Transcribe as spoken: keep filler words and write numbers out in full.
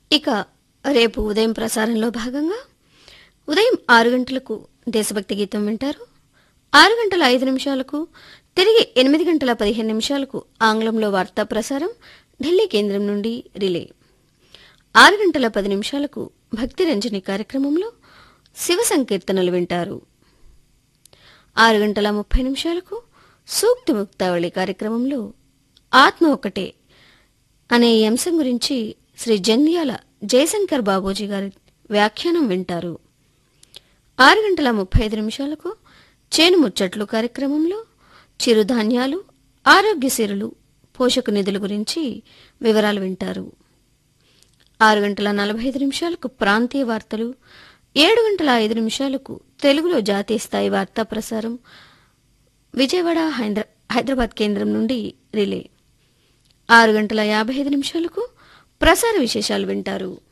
ఇక రేపు ఉదయం ప్రసారంలో భాగంగా ఉదయం ఆరు గంటలకు దేశభక్తి గీతం వింటారు. ఆరు గంటల ఐదు నిమిషాలకు తిరిగి ఎనిమిది గంటల పదిహేను నిమిషాలకు ఆంగ్లంలో వార్తా ప్రసారం ఢిల్లీ కేంద్రం నుండి రిలే. ఆరు గంటల పది నిమిషాలకు భక్తి రంజని కార్యక్రమంలో శివ సంకీర్తనలు వింటారు. ఆరు గంటల ముప్పై నిమిషాలకు సూక్తి ముక్తావళి కార్యక్రమంలో ఆత్మ ఒకటే అనే ఈ అంశం గురించి శ్రీ జంధ్యాల జయశంకర్ బాబూజీ గారి వ్యాఖ్యానం వింటారు. ఆరు గంటల ముప్పై ఐదు నిమిషాలకు చేను ముచ్చట్లు కార్యక్రమంలో చిరుధాన్యాలు, ఆరోగ్య సిరులు, పోషక నిధుల గురించి వివరాలు వింటారు. ఆరు గంటల నలభై ఐదు నిమిషాలకు ప్రాంతీయ వార్తలు, ఏడు గంటల ఐదు నిమిషాలకు తెలుగులో జాతీయ స్థాయి వార్తా ప్రసారం విజయవాడ హైదరాబాద్ కేంద్రం నుండి రిలే. ఆరు గంటల యాభై ఐదు నిమిషాలకు ప్రసార విశేషాలు వింటారు.